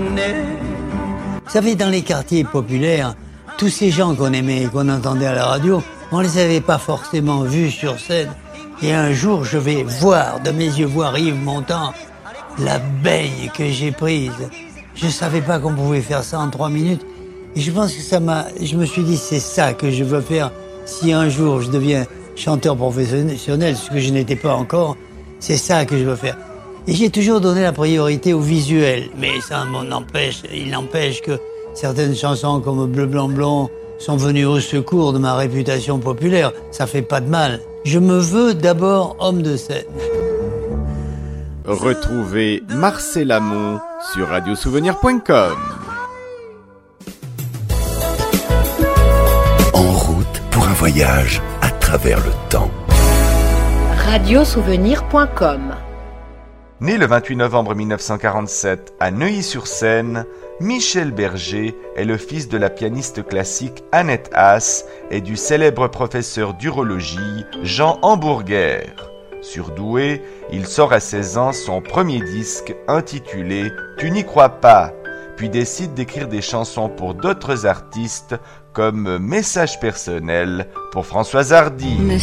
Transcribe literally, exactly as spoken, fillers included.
Vous savez, dans les quartiers populaires, tous ces gens qu'on aimait et qu'on entendait à la radio, on les avait pas forcément vus sur scène. Et un jour, je vais voir, de mes yeux voir Yves Montand, la baigne que j'ai prise. Je savais pas qu'on pouvait faire ça en trois minutes. Et je pense que ça m'a... Je me suis dit, c'est ça que je veux faire. Si un jour je deviens chanteur professionnel, ce que je n'étais pas encore, c'est ça que je veux faire. Et j'ai toujours donné la priorité au visuel. Mais ça m'empêche, il n'empêche que certaines chansons comme Bleu, Blanc, Blond sont venues au secours de ma réputation populaire. Ça fait pas de mal. Je me veux d'abord homme de scène. Retrouvez Marcel Amont sur radio souvenir point com. En route pour un voyage à travers le temps. radio souvenir point com. Né le vingt-huit novembre mille neuf cent quarante-sept à Neuilly-sur-Seine, Michel Berger est le fils de la pianiste classique Annette Haas et du célèbre professeur d'urologie Jean Hamburger. Surdoué, il sort à seize ans son premier disque intitulé « Tu n'y crois pas », puis décide d'écrire des chansons pour d'autres artistes comme « Message personnel » pour Françoise Hardy.